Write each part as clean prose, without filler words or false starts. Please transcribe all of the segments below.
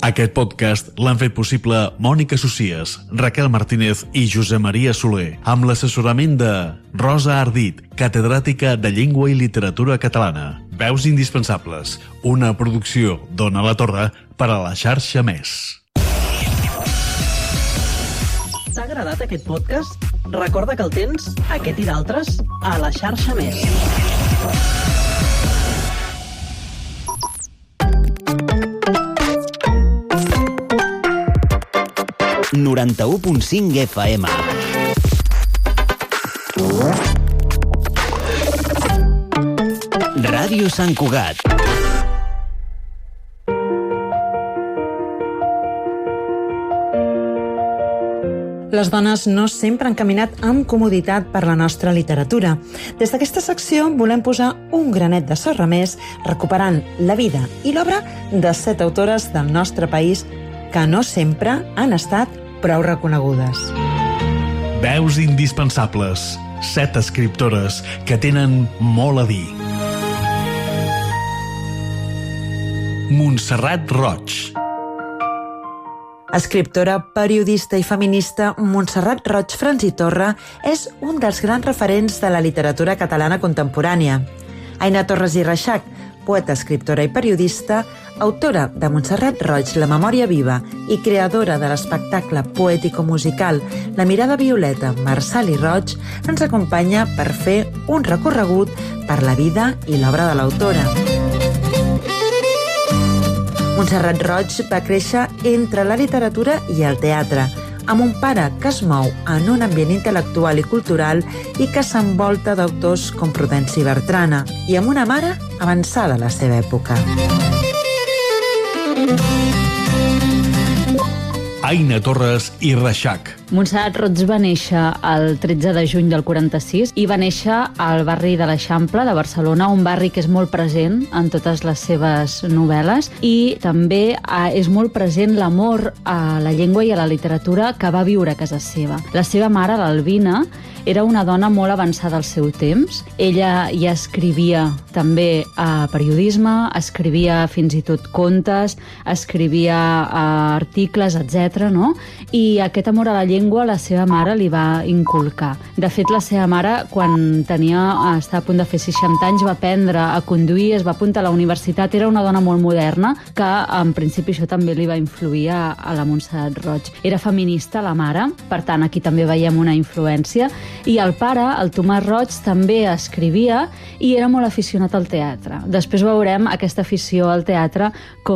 Aquest podcast l'han fet possible Mònica Socies, Raquel Martínez i Josep Maria Soler, amb l'assessorament de Rosa Ardit, catedràtica de Llengua i Literatura Catalana. Veus indispensables, una producció d'Ona la Torre per a la xarxa Més. T'ha agradat aquest podcast? Recorda que el tens, aquest i d'altres, a la xarxa Més. 91.5 FM. Ràdio Sant Cugat. Les dones no sempre han caminat amb comoditat per la nostra literatura. Des d'aquesta secció volem posar un granet de sorra més, recuperant la vida i l'obra de 7 autores del nostre país que no sempre han estat prou reconegudes. Veus indispensables, 7 escriptores que tenen molt a dir. Montserrat Roig. Escriptora, periodista i feminista, Montserrat Roig Fransitorra és un dels grans referents de la literatura catalana contemporània. Aina Torres i Reixac, poeta, escriptora i periodista, autora de Montserrat Roig, La memòria viva i creadora de l'espectacle poètico-musical La mirada violeta, Marçal i Roig, ens acompanya per fer un recorregut per la vida i l'obra de l'autora. Montserrat Roig va créixer entre la literatura i el teatre, amb un pare que es mou en un ambient intel·lectual i cultural i que s'envolta d'autors com Prudenci Bertrana, i amb una mare avançada a la seva època. Aina Torres i Reixac. Montserrat Roig va néixer el 13 de juny del 46 i va néixer al barri de l'Eixample de Barcelona, un barri que és molt present en totes les seves novel·les, i també és molt present l'amor a la llengua i a la literatura que va viure a casa seva. La seva mare, l'Albina, era una dona molt avançada al seu temps. Ella ja escrivia també periodisme, escrivia fins i tot contes, escrivia articles, etc. no? I aquest amor a la llengua la seva mare li va inculcar. De fet, la seva mare, quan estava a punt de fer 60 anys, va aprendre a conduir, es va apuntar a la universitat, era una dona molt moderna, que en principi això també li va influir a la Montserrat Roig. Era feminista, la mare, per tant, aquí també veiem una influència, i el pare, el Tomàs Roig, també escrivia i era molt aficionat al teatre. Després veurem aquesta afició al teatre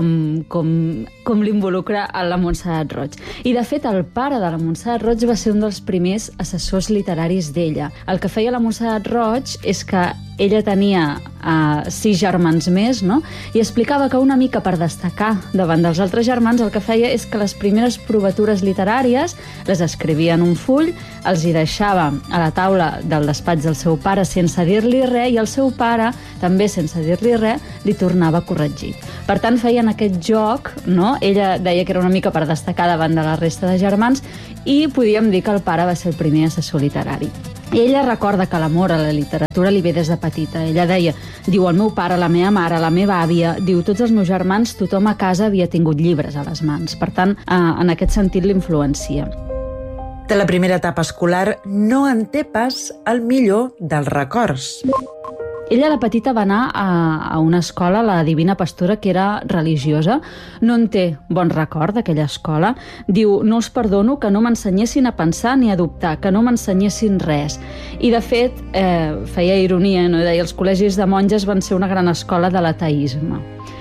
com l'involucra a la Montserrat Roig. I, de fet, el pare de la Montserrat Roig va ser un dels primers assessors literaris d'ella. El que feia la Montserrat Roig és que ella tenia 6 germans més, no? I explicava que una mica per destacar davant dels altres germans el que feia és que les primeres provatures literàries les escrivia en un full, els hi deixava a la taula del despatx del seu pare sense dir-li res, i el seu pare, també sense dir-li res, li tornava a corregir. Per tant, feien aquest joc, no? Ella deia que era una mica per destacar davant de la resta de germans, i podíem dir que el pare va ser el primer assessor literari. Ella recorda que l'amor a la literatura li ve des de petita. Ella deia, diu, el meu pare, la meva mare, la meva àvia, diu, tots els meus germans, tothom a casa havia tingut llibres a les mans. Per tant, en aquest sentit l'influencia. De la primera etapa escolar no en té pas el millor dels records. Ella, de petita, va anar a una escola, la Divina Pastora, que era religiosa. No en té bon record d'aquella escola. Diu, no us perdono que no m'ensenyessin a pensar ni a dubtar, que no m'ensenyessin res. I, de fet, feia ironia, no? Deia, els col·legis de monges van ser una gran escola de l'ateisme.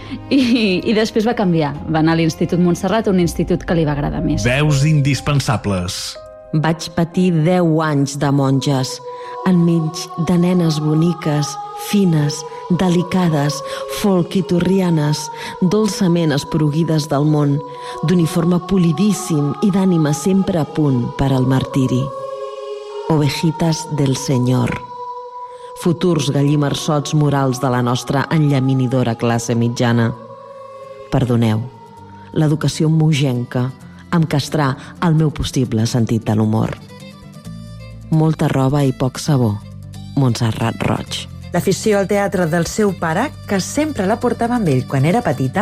I després va canviar. Va anar a l'Institut Montserrat, un institut que li va agradar més. Veus indispensables. Vaig patir 10 anys de monges, enmig de nenes boniques, fines, delicades, folquiturrianes, dolçament esporuguides del món, d'uniforme polidíssim i d'ànima sempre a punt per al martiri. Ovejitas del Senyor. Futurs gallimersots morals de la nostra enllaminidora classe mitjana. Perdoneu, l'educació mogenca em castrà el meu possible sentit de l'humor. Molta roba i poc sabó. Montserrat Roig. L'afició al teatre del seu pare, que sempre la portava amb ell quan era petita,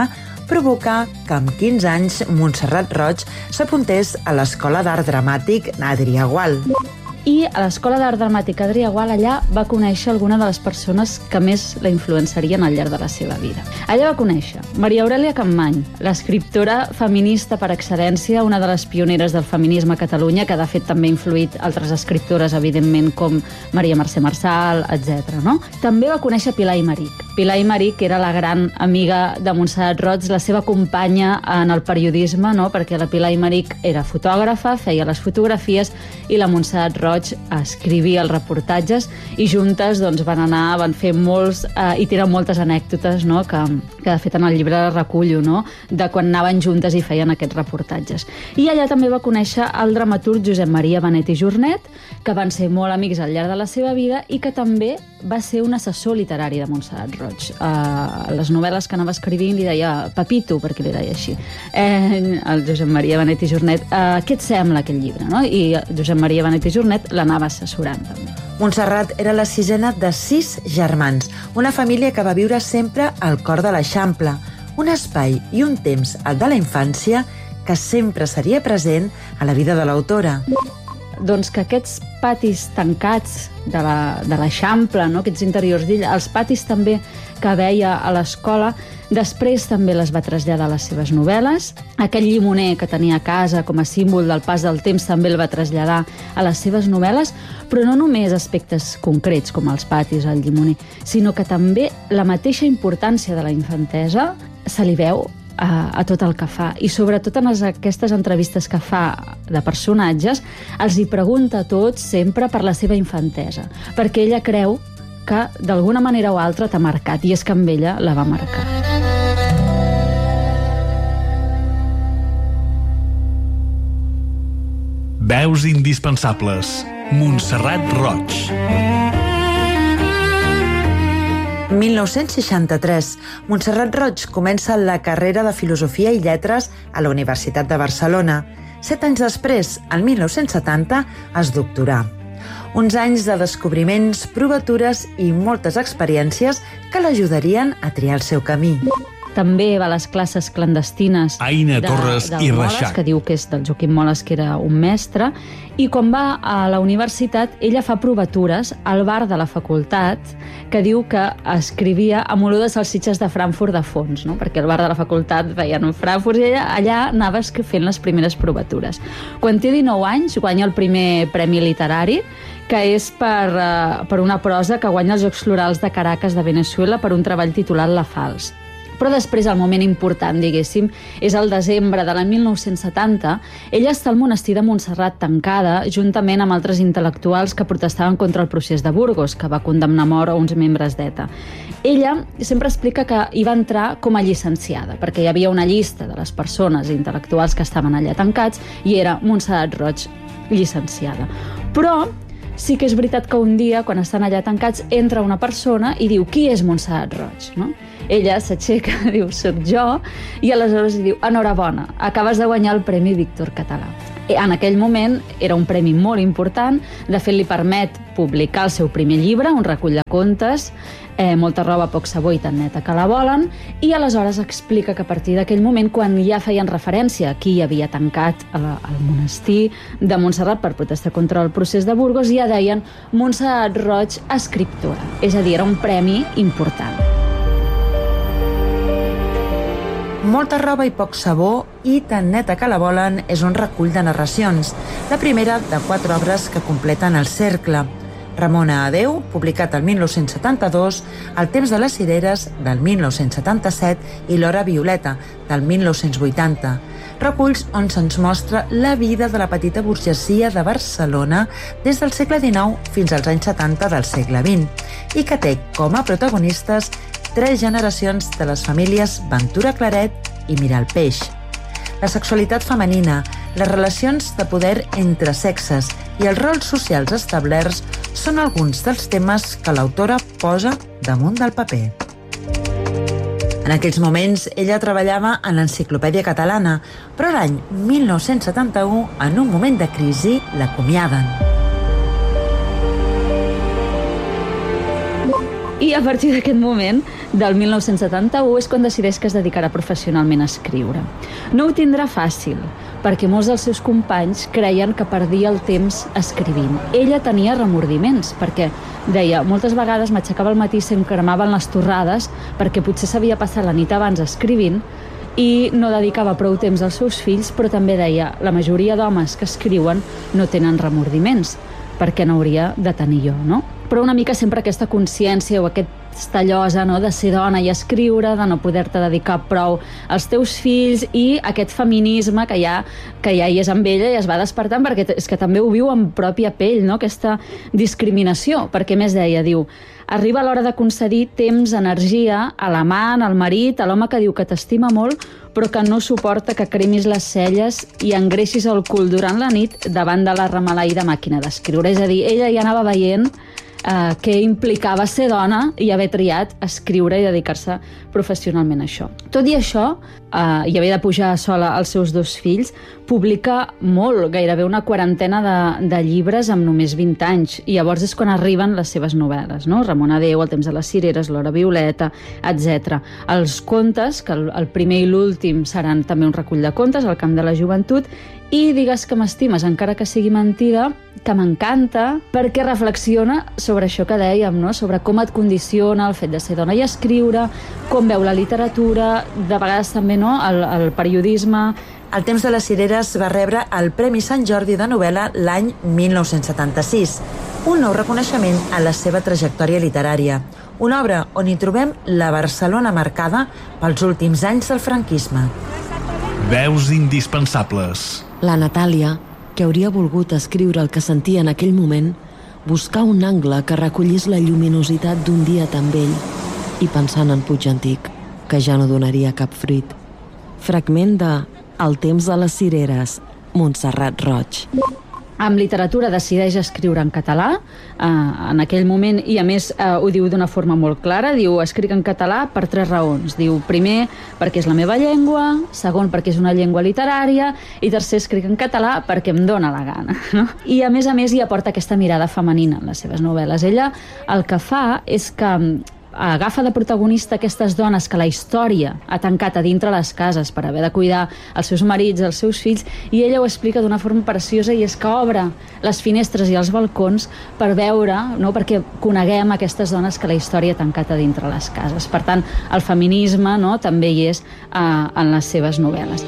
provocà que amb 15 anys Montserrat Roig s'apuntés a l'Escola d'Art Dramàtic Adrià Gual. I a l'Escola d'Art Dramàtic Adrià Gual allà va conèixer alguna de les persones que més la influenciarien al llarg de la seva vida. Allà va conèixer Maria Aurèlia Capmany, l'escriptora feminista per excel·lència, una de les pioneres del feminisme a Catalunya, que de fet també ha influït altres escriptores, evidentment, com Maria Mercè Marçal, etc. No? També va conèixer Pilar Aymerich. Pilar Aymerich era la gran amiga de Montserrat Roig, la seva companya en el periodisme, no? Perquè la Pilar Aymerich era fotògrafa, feia les fotografies, i la Montserrat Roig escrivia els reportatges, i juntes doncs, van fer molts i tenen moltes anècdotes, no? que de fet en el llibre recullo, no? De quan anaven juntes i feien aquests reportatges. I allà també va conèixer el dramaturg Josep Maria Benet i Jornet, que van ser molt amics al llarg de la seva vida i que també va ser un assessor literari de Montserrat Roig. Les novel·les que anava escrivint li deia Pepito, perquè li deia així, el Josep Maria Benet i Jornet. Què et sembla aquest llibre? No? I Josep Maria Benet i Jornet l'anava assessorant també. Montserrat era la sisena de 6 germans, una família que va viure sempre al cor de l'Eixample, un espai i un temps, el de la infància, que sempre seria present a la vida de l'autora. Doncs que aquests patis tancats de l'Eixample, no? Aquests interiors d'illa, els patis també que veia a l'escola, després també les va traslladar a les seves novel·les. Aquell llimoner que tenia a casa com a símbol del pas del temps també el va traslladar a les seves novel·les, però no només aspectes concrets com els patis o el llimoner, sinó que també la mateixa importància de la infantesa se li veu a tot el que fa. I sobretot en aquestes entrevistes que fa de personatges, els hi pregunta a tots sempre per la seva infantesa, perquè ella creu que d'alguna manera o altra t'ha marcat, i és que amb ella la va marcar. Veus indispensables. Montserrat Roig. 1963, Montserrat Roig comença la carrera de Filosofia i Lletres a la Universitat de Barcelona. 7 anys després, el 1970, es doctorà. Uns anys de descobriments, provatures i moltes experiències que l'ajudarien a triar el seu camí. També va a les classes clandestines Aina Torres i Reixac, que diu que és del Joaquim Moles, que era un mestre, i quan va a la universitat ella fa provatures al bar de la facultat, que diu que escrivia amb olor de salsitxes de Frankfurt de fons, no? Perquè al bar de la facultat feien un Frankfurt i ella allà anava fent les primeres provatures. Quan té 19 anys guanya el primer premi literari, que és per una prosa que guanya els Jocs Florals de Caracas de Venezuela per un treball titulat La Falç. Però després, el moment important, diguéssim, és el desembre de l'any 1970. Ella està al monestir de Montserrat tancada, juntament amb altres intel·lectuals que protestaven contra el procés de Burgos, que va condemnar a mort a uns membres d'ETA. Ella sempre explica que hi va entrar com a llicenciada, perquè hi havia una llista de les persones intel·lectuals que estaven allà tancats i era Montserrat Roig, llicenciada. Però sí que és veritat que un dia, quan estan allà tancats, entra una persona i diu «Qui és Montserrat Roig?», no? Ella s'aixeca, diu «Soc jo», i aleshores diu «Enhorabona, acabes de guanyar el Premi Víctor Català». En aquell moment era un premi molt important, de fet li permet publicar el seu primer llibre, un recull de contes, Molta roba, poc sabó i tan neta que la volen, i aleshores explica que a partir d'aquell moment, quan ja feien referència a qui havia tancat al monestir de Montserrat per protestar contra el procés de Burgos, ja deien Montserrat Roig, escriptora. És a dir, era un premi important. Molta roba i poc sabó i tan neta que la volen és un recull de narracions, la primera de 4 obres que completen el cercle. Ramona Adeu, publicat el 1972, El temps de les cireres, del 1977, i L'hora violeta, del 1980. Reculls on se'ns mostra la vida de la petita burgesia de Barcelona des del segle XIX fins als anys 70 del segle XX i que té com a protagonistes 3 generacions de les famílies Ventura Claret i Mirar el Peix. La sexualitat femenina, les relacions de poder entre sexes i els rols socials establerts són alguns dels temes que l'autora posa damunt del paper. En aquells moments, ella treballava en l'Enciclopèdia Catalana, però l'any 1971, en un moment de crisi, l'acomiaden. I a partir d'aquest moment, del 1971, és quan decideix que es dedicarà professionalment a escriure. No ho tindrà fàcil, perquè molts dels seus companys creien que perdia el temps escrivint. Ella tenia remordiments, perquè deia, moltes vegades m'aixecava al matí i se'm cremaven les torrades perquè potser s'havia passat la nit abans escrivint i no dedicava prou temps als seus fills, però també deia, la majoria d'homes que escriuen no tenen remordiments, perquè n'hauria de tenir jo, no? Però una mica sempre aquesta consciència o aquesta llosa, no?, de ser dona i escriure, de no poder-te dedicar prou als teus fills, i aquest feminisme que ja hi és amb ella i es va despertant, perquè és que també ho viu en pròpia pell, no?, aquesta discriminació, perquè més deia, diu, arriba l'hora de concedir temps, energia a l'amant, al marit, a l'home que diu que t'estima molt, però que no suporta que cremis les celles i engreixis el cul durant la nit davant de la remalaïda màquina d'escriure. És a dir, ella ja anava veient què implicava ser dona i haver triat escriure i dedicar-se professionalment a això. Tot i això, i haver de pujar sola als seus 2 fills, publica molt, gairebé una quarantena de llibres amb només 20 anys, i llavors és quan arriben les seves novel·les, no? Ramon Adéu, El temps de les cireres, L'hora violeta, etc. Els contes, que el primer i l'últim seran també un recull de contes, El camp de la joventut, i Digues que m'estimes, encara que sigui mentida, que m'encanta, perquè reflexiona sobre això que dèiem, no?, sobre com et condiciona el fet de ser dona i escriure, com veu la literatura, de vegades també, no?, el periodisme. El temps de les cireres va rebre el Premi Sant Jordi de novel·la l'any 1976, un nou reconeixement a la seva trajectòria literària, una obra on hi trobem la Barcelona marcada pels últims anys del franquisme. Veus indispensables. La Natàlia, que hauria volgut escriure el que sentia en aquell moment, buscar un angle que recollís la lluminositat d'un dia tan vell i pensant en Puig Antic, que ja no donaria cap fruit. Fragment de El temps de les cireres, Montserrat Roig. Amb literatura decideix escriure en català en aquell moment, i a més ho diu d'una forma molt clara, diu, escric en català per 3 raons. Diu, primer, perquè és la meva llengua, segon, perquè és una llengua literària, i tercer, escric en català perquè em dóna la gana, no? I a més hi aporta aquesta mirada femenina en les seves novel·les. Ella el que fa és que agafa de protagonista aquestes dones que la història ha tancat a dintre les cases per haver de cuidar els seus marits, els seus fills, i ella ho explica d'una forma preciosa, i és que obre les finestres i els balcons per veure, no?, perquè coneguem aquestes dones que la història ha tancat a dintre les cases. Per tant, el feminisme, no?, també hi és en les seves novel·les.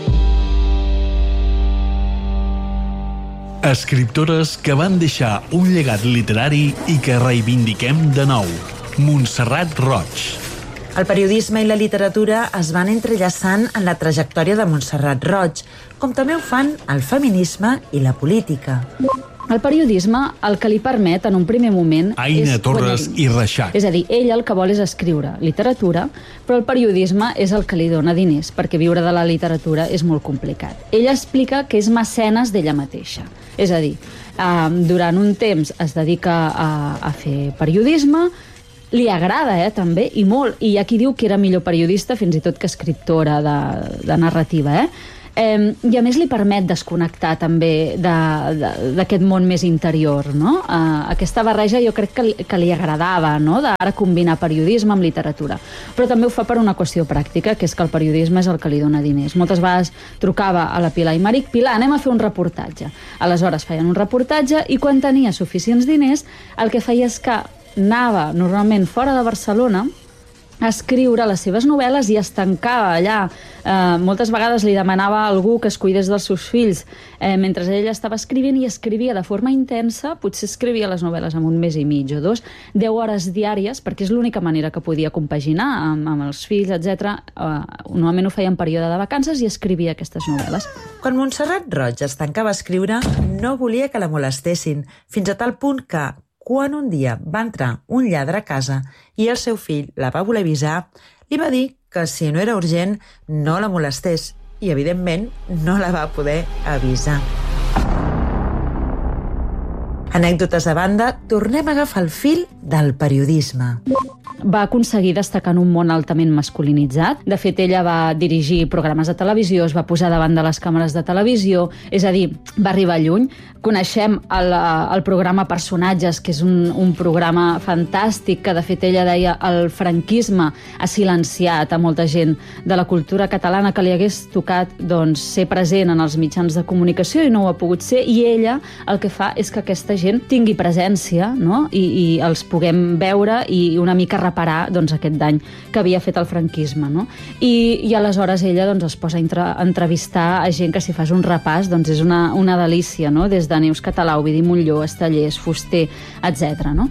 Escriptores que van deixar un llegat literari i que reivindiquem de nou. Montserrat Roig. El periodisme i la literatura es van entrellaçant en la trajectòria de Montserrat Roig, com també ho fan el feminisme i la política. El periodisme el que li permet en un primer moment Aina és Torres i Reixac. És a dir, ella el que vol és escriure literatura, però el periodisme és el que li dona diners, perquè viure de la literatura és molt complicat. Ella explica que és mecenes d'ella mateixa. És a dir, durant un temps es dedica a fer periodisme, li agrada, també, i molt. I hi ha qui diu que era millor periodista fins i tot que escriptora de narrativa, i a més li permet desconnectar també d'aquest món més interior, no? Aquesta barreja jo crec que li agradava, no?, d'ara combinar periodisme amb literatura, però també ho fa per una qüestió pràctica, que és que el periodisme és el que li dona diners. Moltes vegades trucava a la Pilar i Maric, Pilar, anem a fer un reportatge. Aleshores feien un reportatge i quan tenia suficients diners el que feia és que anava normalment fora de Barcelona a escriure les seves novel·les i es tancava allà. Moltes vegades li demanava a algú que es cuidés dels seus fills mentre ella estava escrivint, i escrivia de forma intensa, potser escrivia les novel·les en 1 mes i mig o 2, 10 hores diàries, perquè és l'única manera que podia compaginar amb els fills, etc. Normalment ho feia en període de vacances i escrivia aquestes novel·les. Quan Montserrat Roig es tancava a escriure, no volia que la molestessin, fins a tal punt que, quan un dia va entrar un lladre a casa i el seu fill la va voler avisar, li va dir que si no era urgent no la molestés, i evidentment no la va poder avisar. Anècdotes a banda, tornem a agafar el fil del periodisme. Va aconseguir destacar en un món altament masculinitzat. De fet, ella va dirigir programes de televisió, es va posar davant de les càmeres de televisió, és a dir, va arribar lluny. Coneixem el programa Personatges, que és un programa fantàstic, que de fet ella deia el franquisme ha silenciat a molta gent de la cultura catalana que li hagués tocat ser present en els mitjans de comunicació i no ho ha pogut ser, i ella el que fa és que aquesta gent tingui presència, no? I els puguem veure i una mica reparar aquest dany que havia fet el franquisme, no? I aleshores ella es posa a entrevistar a gent que, si fas un repàs, és una delícia, no? Des de Neus Català, Ovidi Montllor, Estellers, Fuster, etc. No?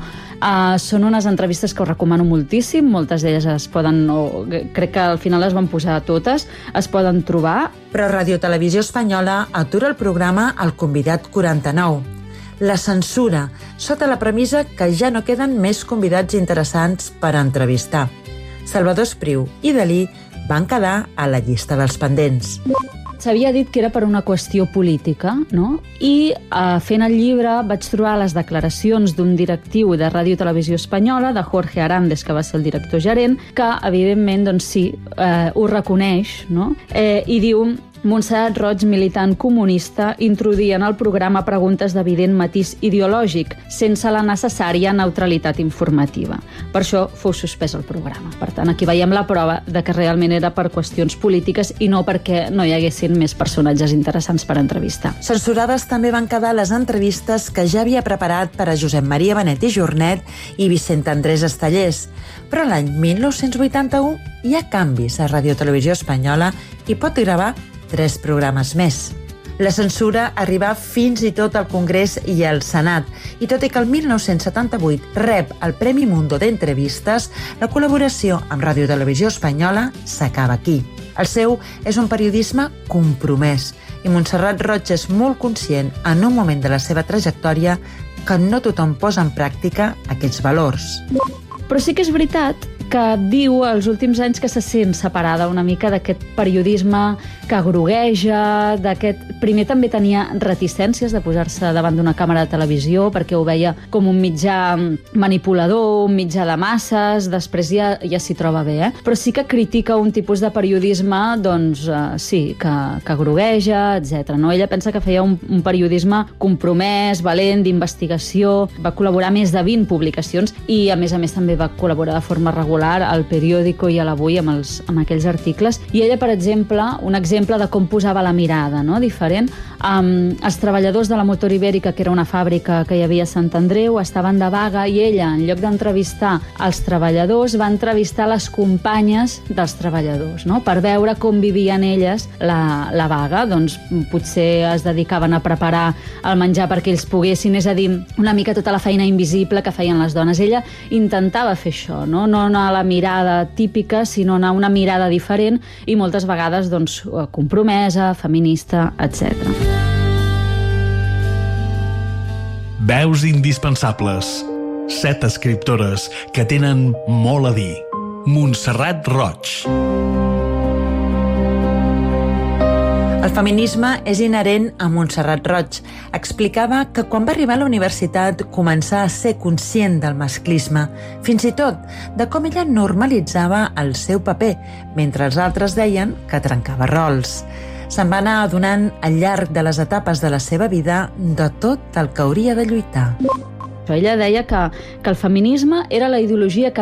Són unes entrevistes que us recomano moltíssim, moltes d'elles es poden, crec que al final les van posar totes, es poden trobar. Però Radio Televisió Espanyola atura el programa al convidat 49. La censura, sota la premissa que ja no queden més convidats interessants per entrevistar. Salvador Espriu i Dalí van quedar a la llista dels pendents. S'havia dit que era per una qüestió política, no? I fent el llibre vaig trobar les declaracions d'un directiu de Ràdio Televisió Espanyola, de Jorge Arandes, que va ser el director gerent, que evidentment sí, ho reconeix, no? I diu: Montserrat Roig, militant comunista, introduïa en el programa preguntes d'evident matís ideològic, sense la necessària neutralitat informativa. Per això fou suspès el programa. Per tant, aquí veiem la prova de que realment era per qüestions polítiques i no perquè no hi haguessin més personatges interessants per entrevistar. Censurades també van quedar les entrevistes que ja havia preparat per a Josep Maria Benet i Jornet i Vicent Andrés Estellers. Però l'any 1981 hi ha canvis a Ràdio Televisió Espanyola i pot gravar 3 programes més. La censura arriba fins i tot al Congrés i al Senat, i tot i que el 1978 rep el Premi Mundo d'Entrevistes, la col·laboració amb Ràdio Televisió Espanyola s'acaba aquí. El seu és un periodisme compromès, i Montserrat Roig és molt conscient, en un moment de la seva trajectòria, que no tothom posa en pràctica aquests valors. Però sí que és veritat que diu els últims anys que se sent separada una mica d'aquest periodisme que grogueja, Primer també tenia reticències de posar-se davant d'una càmera de televisió perquè ho veia com un mitjà manipulador, un mitjà de masses, després ja s'hi troba bé, però sí que critica un tipus de periodisme, sí, que grogueja, etc. No? Ella pensa que feia un periodisme compromès, valent, d'investigació, va col·laborar més de 20 publicacions i, a més també va col·laborar de forma regular al Periódico i a l'Avui amb aquells articles. I ella, per exemple, un exemple de com posava la mirada, no? Diferent. Els treballadors de la Motor Ibèrica, que era una fàbrica que hi havia a Sant Andreu, estaven de vaga i ella, en lloc d'entrevistar els treballadors, va entrevistar les companyes dels treballadors, no? Per veure com vivien elles la vaga. Potser es dedicaven a preparar el menjar perquè ells poguessin, és a dir, una mica tota la feina invisible que feien les dones. Ella intentava fer això, no anar a la mirada típica, sinó anar a una mirada diferent i moltes vegades compromesa, feminista, etc. Veus indispensables. 7 escriptores que tenen molt a dir. Montserrat Roig. El feminisme és inherent a Montserrat Roig. Explicava que quan va arribar a la universitat començà a ser conscient del masclisme, fins i tot de com ella normalitzava el seu paper, mentre els altres deien que trencava rols. Se'n va anar adonant al llarg de les etapes de la seva vida de tot el que hauria de lluitar. Ella deia que el feminisme era la ideologia que